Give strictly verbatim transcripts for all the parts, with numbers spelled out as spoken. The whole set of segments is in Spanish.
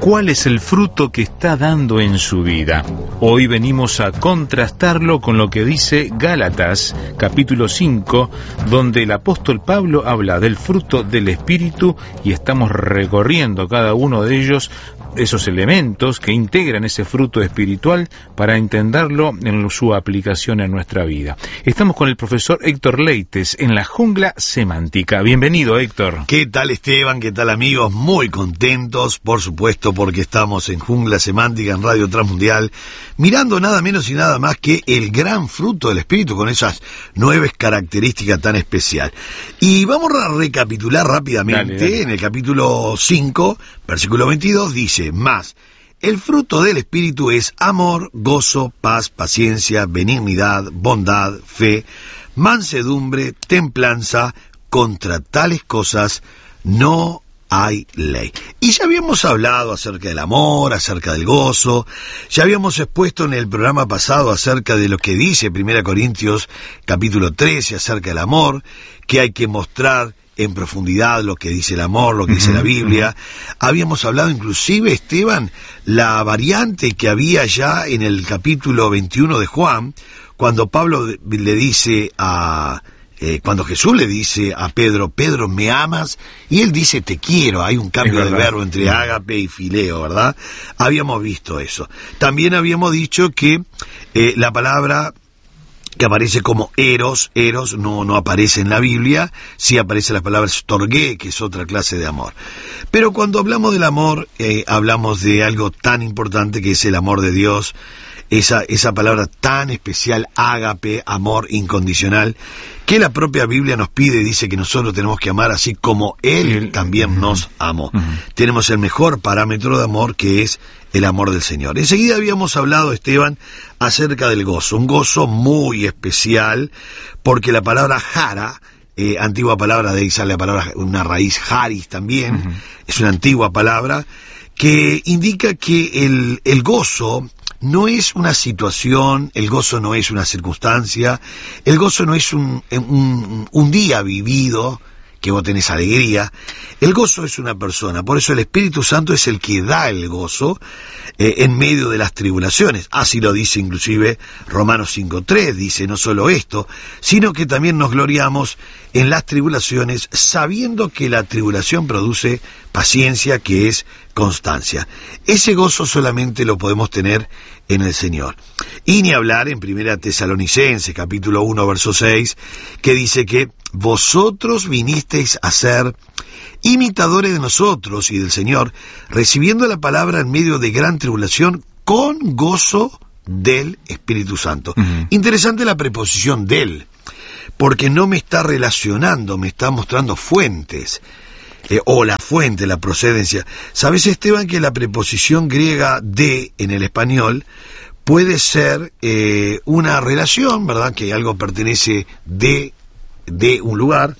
¿Cuál es el fruto que está dando en su vida? Hoy venimos a contrastarlo con lo que dice Gálatas, capítulo cinco, donde el apóstol Pablo habla del fruto del Espíritu y estamos recorriendo cada uno de ellos, esos elementos que integran ese fruto espiritual para entenderlo en su aplicación en nuestra vida. Estamos con el profesor Héctor Leites en la jungla semántica. Bienvenido, Héctor. ¿Qué tal, Esteban? ¿Qué tal, amigos? Muy contentos, por supuesto, porque estamos en Jungla Semántica en Radio Transmundial, mirando nada menos y nada más que el gran fruto del Espíritu con esas nueve características tan especial. Y vamos a recapitular rápidamente. Dale, dale. En el capítulo cinco, versículo veintidós, dice: más, el fruto del Espíritu es amor, gozo, paz, paciencia, benignidad, bondad, fe, mansedumbre, templanza. Contra tales cosas no hay ley. Y ya habíamos hablado acerca del amor, acerca del gozo, ya habíamos expuesto en el programa pasado acerca de lo que dice primera Corintios capítulo trece acerca del amor, que hay que mostrar en profundidad lo que dice el amor, lo que uh-huh, dice la Biblia. Uh-huh. Habíamos hablado inclusive, Esteban, la variante que había ya en el capítulo veintiuno de Juan, cuando Pablo le dice a... Eh, cuando Jesús le dice a Pedro, Pedro, ¿me amas? Y él dice, te quiero. Hay un cambio de verbo entre ágape y fileo, ¿verdad? Habíamos visto eso. También habíamos dicho que eh, la palabra que aparece como eros, eros no, no aparece en la Biblia, sí aparece la palabra storge, que es otra clase de amor. Pero cuando hablamos del amor, eh, hablamos de algo tan importante que es el amor de Dios, esa, esa palabra tan especial, ágape, amor incondicional, que la propia Biblia nos pide y dice que nosotros tenemos que amar así como Él, Él también uh-huh. nos amó. Uh-huh. Tenemos el mejor parámetro de amor, que es el amor del Señor. Enseguida habíamos hablado, Esteban, acerca del gozo, un gozo muy especial, porque la palabra jara, eh, antigua palabra, de ahí sale la palabra, una raíz jaris también, uh-huh. es una antigua palabra, que indica que el, el gozo no es una situación, el gozo no es una circunstancia, el gozo no es un, un, un día vivido, que vos tenés alegría. El gozo es una persona, por eso el Espíritu Santo es el que da el gozo eh, en medio de las tribulaciones. Así lo dice inclusive Romanos cinco tres, dice no solo esto, sino que también nos gloriamos en las tribulaciones, sabiendo que la tribulación produce paciencia, que es constancia. Ese gozo solamente lo podemos tener en el Señor. Y ni hablar en primera Tesalonicenses, capítulo uno, verso seis, que dice que vosotros vinisteis a ser imitadores de nosotros y del Señor, recibiendo la palabra en medio de gran tribulación con gozo del Espíritu Santo. Uh-huh. Interesante la preposición del, porque no me está relacionando, me está mostrando fuentes. Eh, o la fuente, la procedencia. ¿Sabes, Esteban, que la preposición griega de en el español puede ser eh, una relación, ¿verdad? Que algo pertenece de, de un lugar,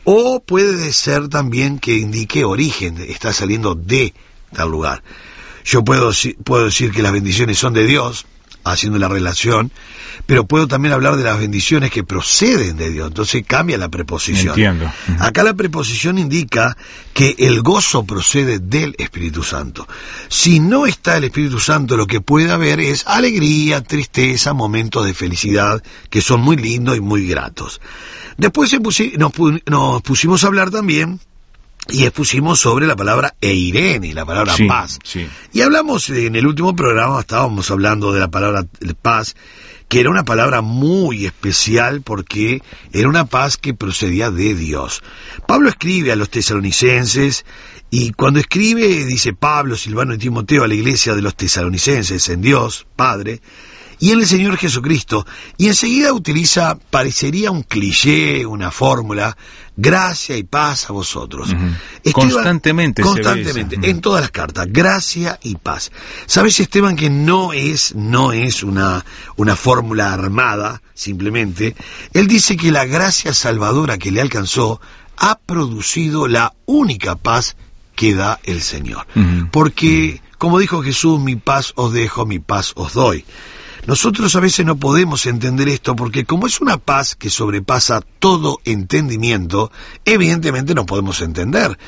o puede ser también que indique origen, está saliendo de tal lugar. Yo puedo, puedo decir que las bendiciones son de Dios, haciendo la relación, pero puedo también hablar de las bendiciones que proceden de Dios. Entonces cambia la preposición. Entiendo. Uh-huh. Acá la preposición indica que el gozo procede del Espíritu Santo. Si no está el Espíritu Santo, lo que puede haber es alegría, tristeza, momentos de felicidad que son muy lindos y muy gratos. Después se pusi- nos, pu- nos pusimos a hablar también y expusimos sobre la palabra eirene, la palabra sí, paz. Sí. Y hablamos, en el último programa estábamos hablando de la palabra paz, que era una palabra muy especial porque era una paz que procedía de Dios. Pablo escribe a los tesalonicenses, y cuando escribe dice Pablo, Silvano y Timoteo a la iglesia de los tesalonicenses, en Dios, Padre, y en el Señor Jesucristo, y enseguida utiliza, parecería un cliché, una fórmula, gracia y paz a vosotros. Uh-huh. Esteban, constantemente constantemente, se ve eso. En todas las cartas, gracia y paz. ¿Sabes, Esteban, que no es, no es una, una fórmula armada, simplemente? Él dice que la gracia salvadora que le alcanzó ha producido la única paz que da el Señor. Uh-huh. Porque, como dijo Jesús, mi paz os dejo, mi paz os doy. Nosotros a veces no podemos entender esto porque como es una paz que sobrepasa todo entendimiento, evidentemente no podemos entender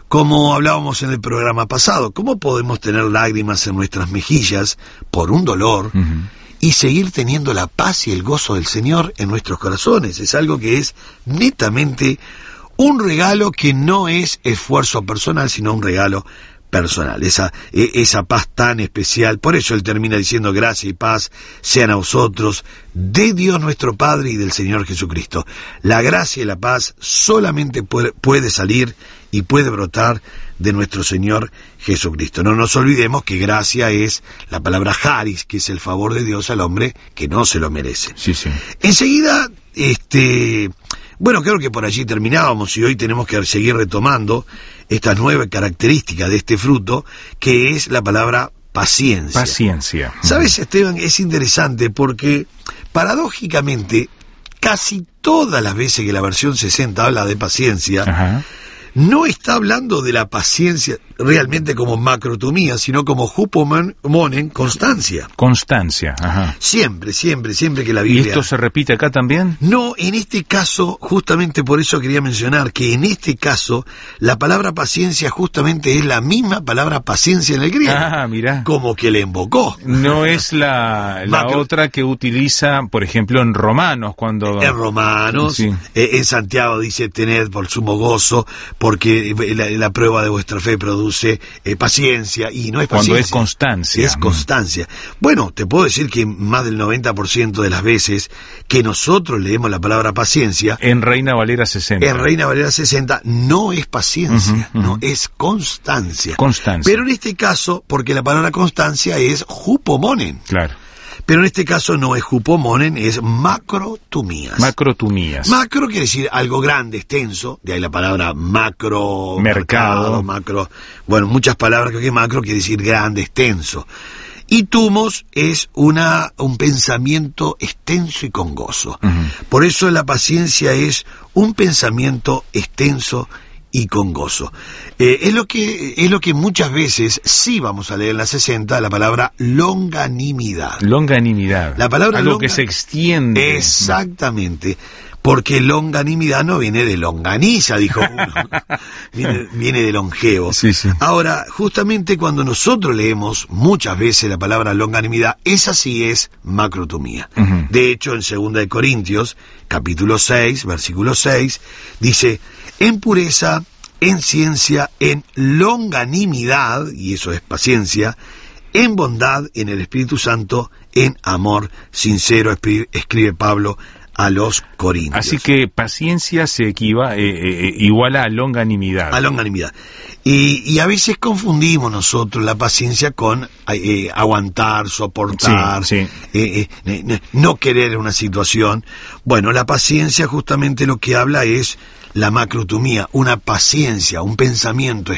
Como hablábamos en el programa pasado, ¿cómo podemos tener lágrimas en nuestras mejillas por un dolor uh-huh. y seguir teniendo la paz y el gozo del Señor en nuestros corazones? Es algo que es netamente un regalo que no es esfuerzo personal, sino un regalo personal, esa, esa paz tan especial. Por eso él termina diciendo: gracia y paz sean a vosotros de Dios nuestro Padre y del Señor Jesucristo. La gracia y la paz solamente puede, puede salir y puede brotar de nuestro Señor Jesucristo. No nos olvidemos que gracia es la palabra charis, que es el favor de Dios al hombre que no se lo merece. Sí, sí. Enseguida, este, bueno, creo que por allí terminábamos y hoy tenemos que seguir retomando esta nueva característica de este fruto, que es la palabra paciencia. Paciencia. ¿Sabes, Esteban? Es interesante porque, paradójicamente, casi todas las veces que la versión sesenta habla de paciencia, ajá, no está hablando de la paciencia realmente como macrotomía, sino como hupomonen, constancia. Constancia, ajá. Siempre, siempre, siempre que la Biblia... ¿Y esto se repite acá también? No, en este caso, justamente por eso quería mencionar que en este caso, la palabra paciencia justamente es la misma palabra paciencia en el griego. Ah, mirá. Como que le invocó. No es la, la Macro... otra que utiliza, por ejemplo, en Romanos, cuando... En Romanos, sí. eh, en Santiago dice: tened por sumo gozo, porque la, la prueba de vuestra fe produce eh, paciencia, y no es paciencia. Cuando es constancia. Es constancia. Bueno, te puedo decir que más del noventa por ciento de las veces que nosotros leemos la palabra paciencia... En Reina Valera sesenta. En Reina Valera sesenta no es paciencia, uh-huh, uh-huh. no, es constancia. Constancia. Pero en este caso, porque la palabra constancia es hupomonen. Claro. Pero en este caso no es hupomonen, es macrotumías. Macrotumías. Macro quiere decir algo grande, extenso, de ahí la palabra macro, mercado, mercado macro, bueno, muchas palabras, creo que macro quiere decir grande, extenso. Y tumos es una un pensamiento extenso y con gozo. Uh-huh. Por eso la paciencia es un pensamiento extenso y con gozo. Eh, es lo que es lo que muchas veces sí vamos a leer en la sesenta, la palabra longanimidad. Longanimidad. La palabra algo longa... que se extiende. Exactamente. Porque longanimidad no viene de longaniza, dijo uno. viene, viene de longevo. Sí, sí. Ahora, justamente cuando nosotros leemos muchas veces la palabra longanimidad, esa sí es macrotomía. Uh-huh. De hecho, en segunda de Corintios, capítulo seis, versículo seis, dice: en pureza, en ciencia, en longanimidad, y eso es paciencia, en bondad, en el Espíritu Santo, en amor sincero, escribe, escribe Pablo a los corintios. Así que paciencia se equiva, eh, eh, iguala a longanimidad. A longanimidad. Y, y a veces confundimos nosotros la paciencia con eh, aguantar, soportar, sí, sí. Eh, eh, no querer una situación. Bueno, la paciencia justamente lo que habla es la macrotomía, una paciencia, un pensamiento